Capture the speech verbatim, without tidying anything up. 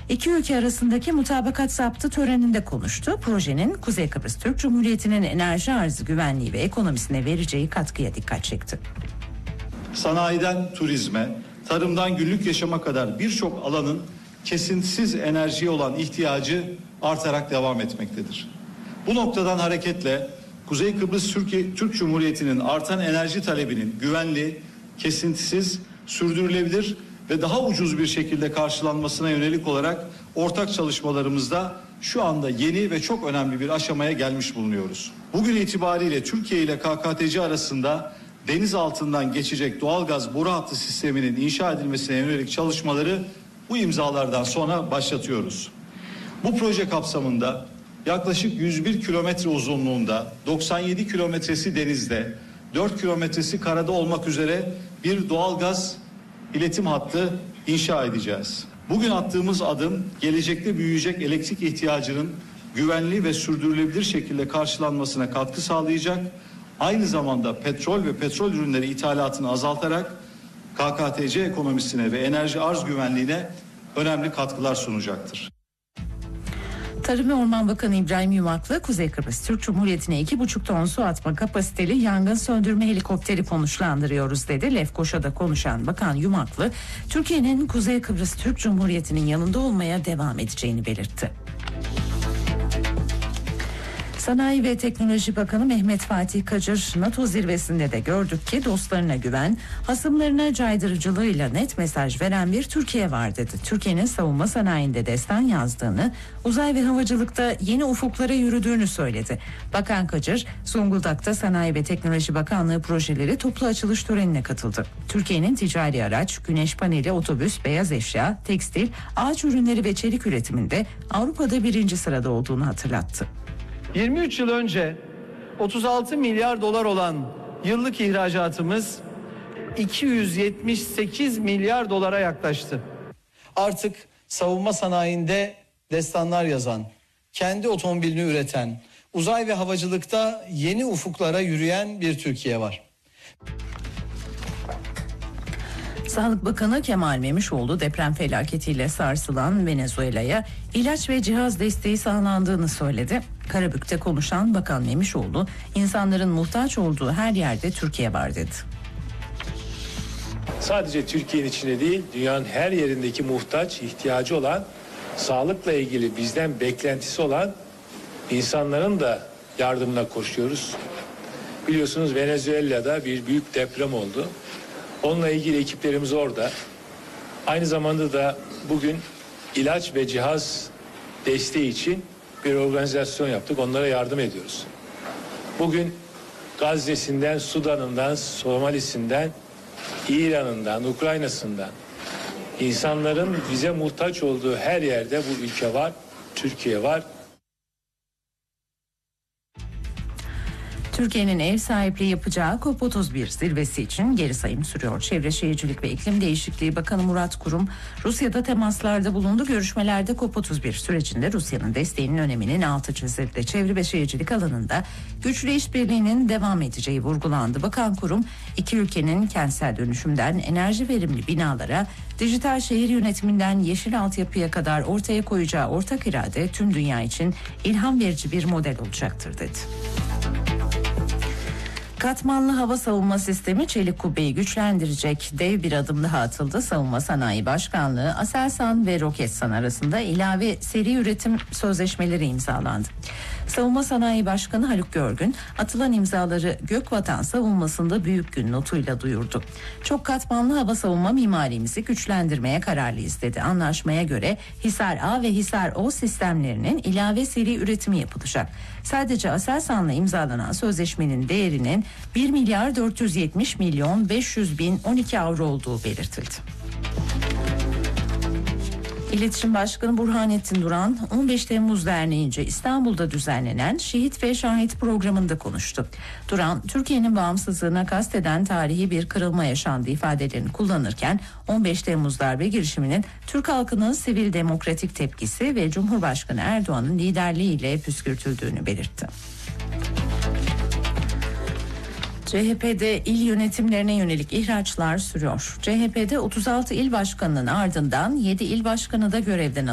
İki ülke arasındaki mutabakat zaptı töreninde konuştu. Projenin Kuzey Kıbrıs Türk Cumhuriyeti'nin enerji arzı güvenliği ve ekonomisine vereceği katkıya dikkat çekti. Sanayiden turizme, tarımdan günlük yaşama kadar birçok alanın kesintisiz enerjiye olan ihtiyacı artarak devam etmektedir. Bu noktadan hareketle Kuzey Kıbrıs Türkiye, Türk Cumhuriyeti'nin artan enerji talebinin güvenli, kesintisiz, sürdürülebilir ve daha ucuz bir şekilde karşılanmasına yönelik olarak ortak çalışmalarımızda şu anda yeni ve çok önemli bir aşamaya gelmiş bulunuyoruz. Bugün itibariyle Türkiye ile K K T C arasında deniz altından geçecek doğalgaz boru hattı sisteminin inşa edilmesine yönelik çalışmaları bu imzalardan sonra başlatıyoruz. Bu proje kapsamında yaklaşık yüz bir kilometre uzunluğunda, doksan yedi kilometresi denizde, dört kilometresi karada olmak üzere bir doğalgaz iletim hattı inşa edeceğiz. Bugün attığımız adım gelecekte büyüyecek elektrik ihtiyacının güvenli ve sürdürülebilir şekilde karşılanmasına katkı sağlayacak. Aynı zamanda petrol ve petrol ürünleri ithalatını azaltarak K K T C ekonomisine ve enerji arz güvenliğine önemli katkılar sunacaktır. Tarım ve Orman Bakanı İbrahim Yumaklı, Kuzey Kıbrıs Türk Cumhuriyeti'ne iki buçuk ton su atma kapasiteli yangın söndürme helikopteri konuşlandırıyoruz dedi. Lefkoşa'da konuşan Bakan Yumaklı, Türkiye'nin Kuzey Kıbrıs Türk Cumhuriyeti'nin yanında olmaya devam edeceğini belirtti. Sanayi ve Teknoloji Bakanı Mehmet Fatih Kacır, NATO zirvesinde de gördük ki dostlarına güven, hasımlarına caydırıcılığıyla net mesaj veren bir Türkiye var dedi. Türkiye'nin savunma sanayinde destan yazdığını, uzay ve havacılıkta yeni ufuklara yürüdüğünü söyledi. Bakan Kacır, Zonguldak'ta Sanayi ve Teknoloji Bakanlığı projeleri toplu açılış törenine katıldı. Türkiye'nin ticari araç, güneş paneli, otobüs, beyaz eşya, tekstil, ağaç ürünleri ve çelik üretiminde Avrupa'da birinci sırada olduğunu hatırlattı. yirmi üç yıl önce otuz altı milyar dolar olan yıllık ihracatımız iki yüz yetmiş sekiz milyar dolara yaklaştı. Artık savunma sanayinde destanlar yazan, kendi otomobilini üreten, uzay ve havacılıkta yeni ufuklara yürüyen bir Türkiye var. Sağlık Bakanı Kemal Memişoğlu, deprem felaketiyle sarsılan Venezuela'ya ilaç ve cihaz desteği sağlandığını söyledi. Karabük'te konuşan Bakan Memişoğlu, insanların muhtaç olduğu her yerde Türkiye var dedi. Sadece Türkiye'nin içinde değil, dünyanın her yerindeki muhtaç, ihtiyacı olan, sağlıkla ilgili bizden beklentisi olan insanların da yardımına koşuyoruz. Biliyorsunuz Venezuela'da bir büyük deprem oldu. Onunla ilgili ekiplerimiz orada. Aynı zamanda da bugün ilaç ve cihaz desteği için bir organizasyon yaptık. Onlara yardım ediyoruz. Bugün Gazze'sinden, Sudan'ından, Somalisinden, İran'ından, Ukrayna'sından insanların bize muhtaç olduğu her yerde bu ülke var, Türkiye var. Türkiye'nin ev sahipliği yapacağı COP otuz bir zirvesi için geri sayım sürüyor. Çevre Şehircilik ve İklim Değişikliği Bakanı Murat Kurum, Rusya'da temaslarda bulundu. Görüşmelerde COP otuz bir sürecinde Rusya'nın desteğinin öneminin altı çizildi. Çevre ve şehircilik alanında güçlü işbirliğinin devam edeceği vurgulandı. Bakan Kurum, iki ülkenin kentsel dönüşümden enerji verimli binalara, dijital şehir yönetiminden yeşil altyapıya kadar ortaya koyacağı ortak irade tüm dünya için ilham verici bir model olacaktır dedi. Katmanlı hava savunma sistemi çelik kubbeyi güçlendirecek dev bir adım daha atıldı. Savunma Sanayi Başkanlığı, Aselsan ve Roketsan arasında ilave seri üretim sözleşmeleri imzalandı. Savunma Sanayi Başkanı Haluk Görgün, atılan imzaları Gökvatan savunmasında büyük gün notuyla duyurdu. Çok katmanlı hava savunma mimarimizi güçlendirmeye kararlıyız dedi. Anlaşmaya göre Hisar A ve Hisar O sistemlerinin ilave seri üretimi yapılacak. Sadece Aselsan'la imzalanan sözleşmenin değerinin bir milyar dört yüz yetmiş milyon beş yüz bin on iki avro olduğu belirtildi. İletişim Başkanı Burhanettin Duran, on beş Temmuz Derneği'nce İstanbul'da düzenlenen Şehit ve Şahit programında konuştu. Duran, Türkiye'nin bağımsızlığına kasteden tarihi bir kırılma yaşandı ifadelerini kullanırken, on beş Temmuz darbe girişiminin Türk halkının sivil demokratik tepkisi ve Cumhurbaşkanı Erdoğan'ın liderliğiyle püskürtüldüğünü belirtti. C H P'de il yönetimlerine yönelik ihraçlar sürüyor. C H P'de otuz altı il başkanının ardından yedi il başkanı da görevden alındı.